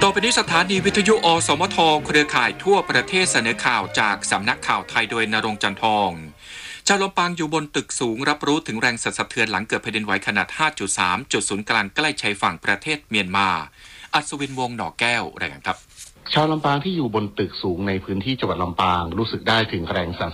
อไปนี้สถานีวิทยุอสมทเครือข่ายทั่วประเทศเสนอข่าวจากสำนักข่าวไทยโดยณรงค์จันทองชาวลำปางอยู่บนตึกสูงรับรู้ถึงแรงสั่นสะเทือนหลังเกิดแผ่นดินไหวขนาด 5.3 จุดศูนย์กลางใกล้ชายฝั่งประเทศเมียนมาอัศวินวงศ์หน่อแก้วรายงานครับชาวลำปางที่อยู่บนตึกสูงในพื้นที่จังหวัดลำปางรู้สึกได้ถึงแรงสั่น